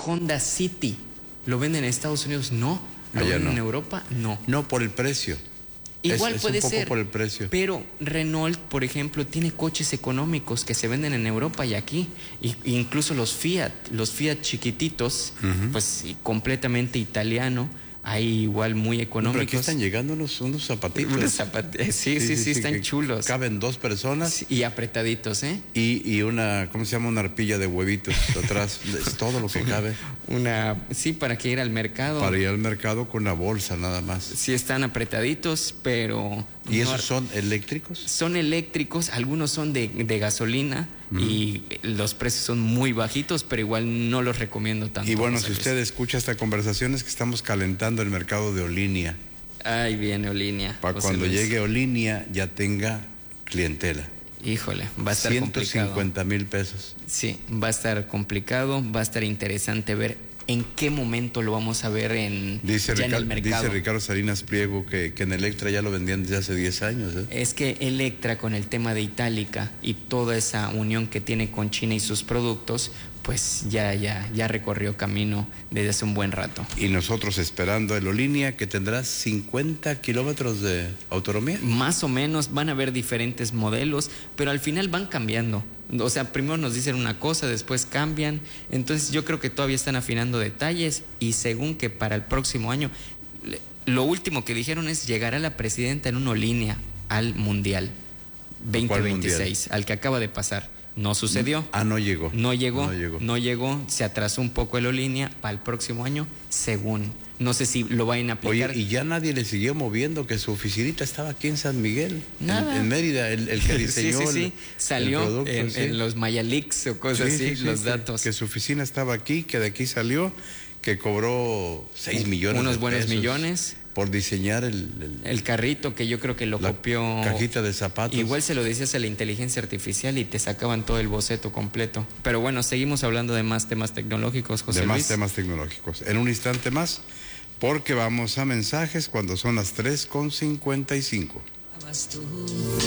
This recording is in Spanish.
Honda City. ¿Lo venden en Estados Unidos? No. ¿Lo Allá venden no. en Europa? No. No, por el precio. Igual es puede un poco ser, por el precio. pero Renault, por ejemplo, tiene coches económicos que se venden en Europa y aquí, incluso los Fiat chiquititos, pues completamente italiano, hay igual muy económicos. Pero aquí están llegando unos zapatitos. Sí, están chulos. Caben 2 personas. Sí, y apretaditos, ¿eh? Y una, ¿cómo se llama? Una arpilla de huevitos atrás. Es todo lo que cabe. Sí, para que ir al mercado. Para ir al mercado con una bolsa nada más. Sí, están apretaditos, pero... ¿Y esos son eléctricos? Son eléctricos, algunos son de gasolina y los precios son muy bajitos, pero igual no los recomiendo tanto. Y bueno, si usted escucha esta conversación es que estamos calentando el mercado de Olinia. Ahí viene Olinia. Para cuando llegue Olinia ya tenga clientela. Híjole, va a estar 150,000 pesos. Sí, va a estar complicado, va a estar interesante ver en qué momento lo vamos a ver en el mercado. Dice Ricardo Salinas Pliego que en Electra ya lo vendían desde hace 10 años. Es que Electra, con el tema de Itálica y toda esa unión que tiene con China y sus productos, pues ya recorrió camino desde hace un buen rato. Y nosotros esperando el Olinia, que tendrá 50 kilómetros de autonomía. Más o menos, van a haber diferentes modelos, pero al final van cambiando. O sea, primero nos dicen una cosa, después cambian. Entonces yo creo que todavía están afinando detalles y según que para el próximo año, lo último que dijeron es llegará la presidenta en una Olinia al Mundial 2026, al que acaba de pasar. No sucedió. No llegó. No llegó, se atrasó un poco el Olinia para el próximo año, según. No sé si lo vayan a aplicar. Oye, y ya nadie le siguió moviendo que su oficinita estaba aquí en San Miguel, en Mérida, el que diseñó salió el producto, en los Mayalix o cosas así, los datos. Que su oficina estaba aquí, que de aquí salió, que cobró 6 millones unos de buenos pesos millones. Por diseñar el carrito, que yo creo que lo copió. Cajita de zapatos. Igual se lo decías a la inteligencia artificial y te sacaban todo el boceto completo. Pero bueno, seguimos hablando de más temas tecnológicos, José Luis. De más temas tecnológicos. En un instante más, porque vamos a mensajes cuando son las 3:55.